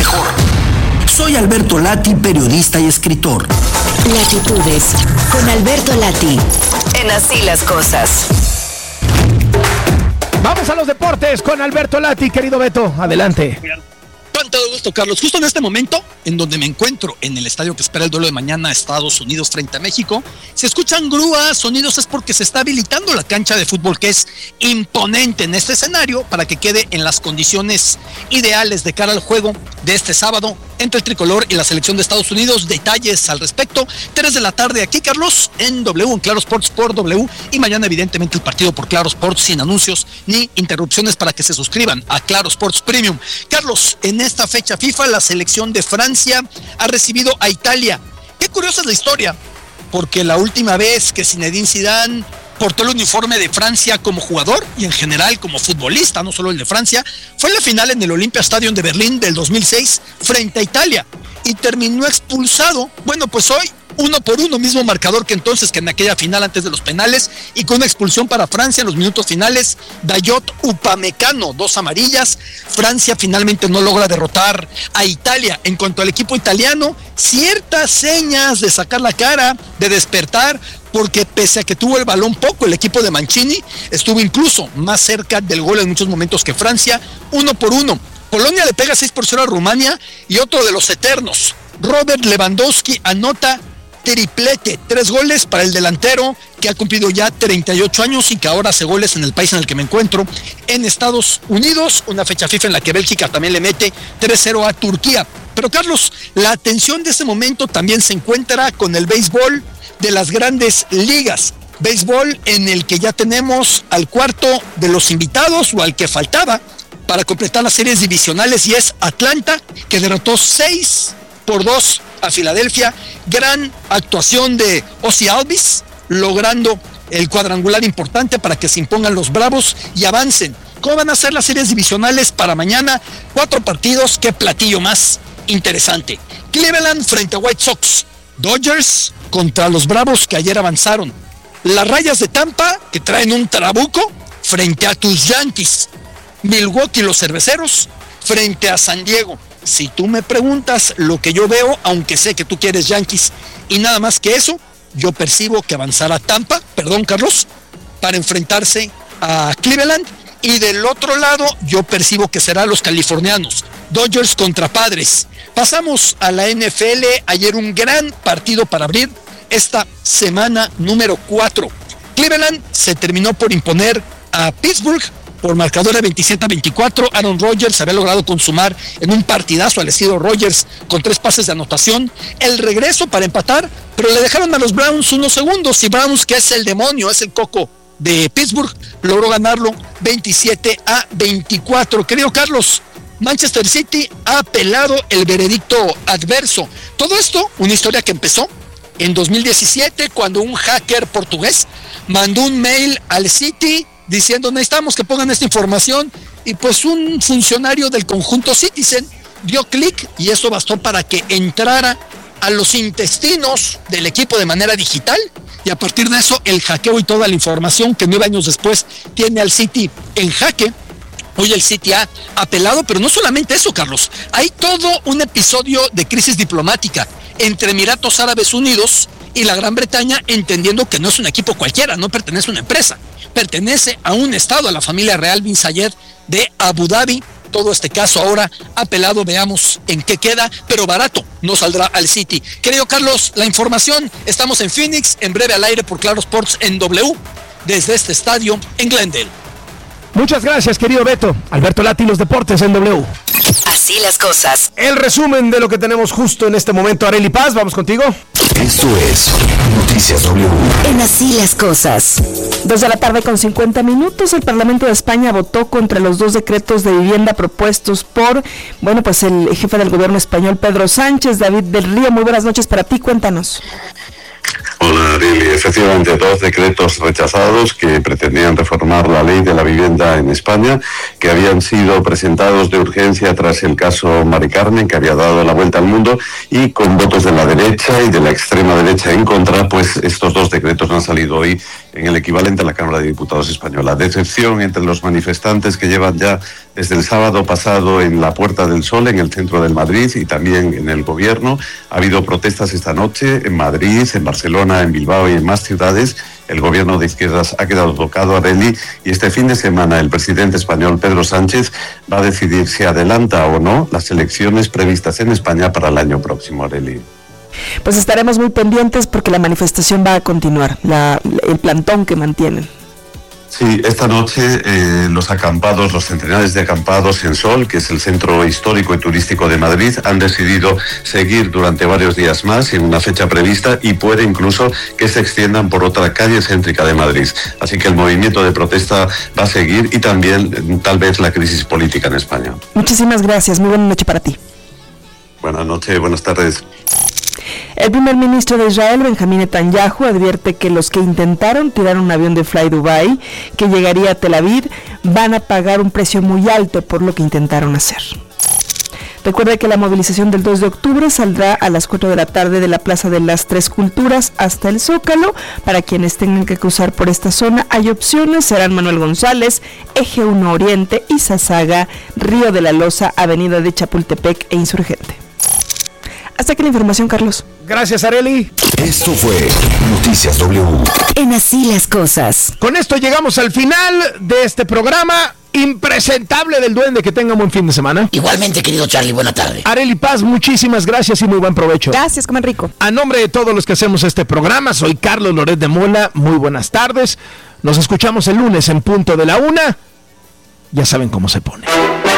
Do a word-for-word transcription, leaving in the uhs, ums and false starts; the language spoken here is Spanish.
mejor. Soy Alberto Lati, periodista y escritor. Latitudes, con Alberto Lati, en Así las Cosas. Vamos a los deportes con Alberto Lati, querido Beto, adelante. Con todo gusto, Carlos. Justo en este momento, en donde me encuentro, en el estadio que espera el duelo de mañana, Estados Unidos frente a México, se escuchan grúas, sonidos, es porque se está habilitando la cancha de fútbol, que es imponente en este escenario, para que quede en las condiciones ideales de cara al juego de este sábado entre el tricolor y la selección de Estados Unidos. Detalles al respecto, tres de la tarde aquí, Carlos, en W, en Claro Sports por W, y mañana evidentemente el partido por Claro Sports, sin anuncios ni interrupciones, para que se suscriban a Claro Sports Premium. Carlos, en esta fecha FIFA, la selección de Francia ha recibido a Italia. Qué curiosa es la historia, porque la última vez que Zinedine Zidane portó el uniforme de Francia como jugador y en general como futbolista, no solo el de Francia, fue en la final en el Olympia Stadium de Berlín del dos mil seis frente a Italia, y terminó expulsado. Bueno, pues hoy uno por uno, mismo marcador que entonces, que en aquella final antes de los penales, y con una expulsión para Francia en los minutos finales. Dayot Upamecano, dos amarillas. Francia finalmente no logra derrotar a Italia. En cuanto al equipo italiano, ciertas señas de sacar la cara, de despertar, porque pese a que tuvo el balón poco, el equipo de Mancini estuvo incluso más cerca del gol en muchos momentos que Francia. Uno por uno. Polonia le pega seis por cero a Rumania, y otro de los eternos, Robert Lewandowski, anota triplete, tres goles para el delantero que ha cumplido ya treinta y ocho años y que ahora hace goles en el país en el que me encuentro, en Estados Unidos, una fecha FIFA en la que Bélgica también le mete tres cero a Turquía. Pero Carlos, la atención de este momento también se encuentra con el béisbol de las grandes ligas, béisbol en el que ya tenemos al cuarto de los invitados, o al que faltaba para completar las series divisionales, y es Atlanta, que derrotó seis por dos a Filadelfia. Gran actuación de Ozzie Albies, logrando el cuadrangular importante para que se impongan los Bravos y avancen. ¿Cómo van a ser las series divisionales para mañana? Cuatro partidos, qué platillo más interesante. Cleveland frente a White Sox, Dodgers contra los Bravos, que ayer avanzaron, las Rayas de Tampa, que traen un trabuco, frente a tus Yankees, Milwaukee, los Cerveceros frente a San Diego. Si tú me preguntas lo que yo veo, aunque sé que tú quieres Yankees y nada más que eso, yo percibo que avanzará Tampa, perdón Carlos, para enfrentarse a Cleveland, y del otro lado yo percibo que será los californianos, Dodgers contra Padres. Pasamos a la N F L, ayer un gran partido para abrir esta semana número cuatro. Cleveland se terminó por imponer a Pittsburgh por marcador de veintisiete a veinticuatro. Aaron Rodgers había logrado consumar en un partidazo al estilo Rodgers con tres pases de anotación el regreso para empatar, pero le dejaron a los Browns unos segundos, y Browns, que es el demonio, es el coco de Pittsburgh, logró ganarlo veintisiete a veinticuatro. Querido Carlos, Manchester City ha apelado el veredicto adverso. Todo esto, una historia que empezó en dos mil diecisiete, cuando un hacker portugués mandó un mail al City diciendo: necesitamos que pongan esta información, y pues un funcionario del conjunto Citizen dio clic, y eso bastó para que entrara a los intestinos del equipo de manera digital, y a partir de eso el hackeo y toda la información que nueve años después tiene al City en jaque. Hoy el City ha apelado, pero no solamente eso, Carlos, hay todo un episodio de crisis diplomática entre Emiratos Árabes Unidos y la Gran Bretaña, entendiendo que no es un equipo cualquiera, no pertenece a una empresa, pertenece a un estado, a la familia real bin Zayed de Abu Dhabi. Todo este caso ahora apelado, veamos en qué queda, pero barato no saldrá al City. Querido Carlos, la información, estamos en Phoenix, en breve al aire por Claro Sports en W, desde este estadio en Glendale. Muchas gracias, querido Beto. Alberto Lati, los deportes en W. Así las cosas. El resumen de lo que tenemos justo en este momento. Arely Paz, vamos contigo. Esto es Noticias W. En Así las Cosas. Dos de la tarde con cincuenta minutos, el Parlamento de España votó contra los dos decretos de vivienda propuestos por, bueno, pues el jefe del gobierno español, Pedro Sánchez. David del Río, muy buenas noches para ti, cuéntanos. Hola, Arely. Efectivamente, dos decretos rechazados que pretendían reformar la ley de la vivienda en España, que habían sido presentados de urgencia tras el caso Mari Carmen, que había dado la vuelta al mundo, y con votos de la derecha y de la extrema derecha en contra, pues estos dos decretos han salido hoy en el equivalente a la Cámara de Diputados española. Decepción entre los manifestantes, que llevan ya desde el sábado pasado en la Puerta del Sol, en el centro del Madrid, y también en el gobierno. Ha habido protestas esta noche en Madrid, en Barcelona, en Bilbao y en más ciudades. El gobierno de izquierdas ha quedado tocado, Arely, y este fin de semana el presidente español Pedro Sánchez va a decidir si adelanta o no las elecciones previstas en España para el año próximo, Arely. Pues estaremos muy pendientes porque la manifestación va a continuar, la, el plantón que mantienen. Sí, esta noche eh, los acampados, los centenares de acampados en Sol, que es el centro histórico y turístico de Madrid, han decidido seguir durante varios días más en una fecha prevista y puede incluso que se extiendan por otra calle céntrica de Madrid. Así que el movimiento de protesta va a seguir y también tal vez la crisis política en España. Muchísimas gracias, muy buena noche para ti. Buenas noches, buenas tardes. El primer ministro de Israel, Benjamín Netanyahu, advierte que los que intentaron tirar un avión de Fly Dubai que llegaría a Tel Aviv van a pagar un precio muy alto por lo que intentaron hacer. Recuerde que la movilización del dos de octubre saldrá a las cuatro de la tarde de la Plaza de las Tres Culturas hasta el Zócalo. Para quienes tengan que cruzar por esta zona hay opciones, serán Manuel González, Eje uno Oriente, Izazaga, Río de la Loza, Avenida de Chapultepec e Insurgente. Hasta aquí la información, Carlos. Gracias, Arely. Esto fue Noticias W. En Así las Cosas. Con esto llegamos al final de este programa impresentable del Duende. Que tenga un buen fin de semana. Igualmente, querido Charlie, buena tarde. Arely Paz, muchísimas gracias y muy buen provecho. Gracias, coman rico. A nombre de todos los que hacemos este programa, soy Carlos Loret de Mola. Muy buenas tardes. Nos escuchamos el lunes en punto de la una. Ya saben cómo se pone.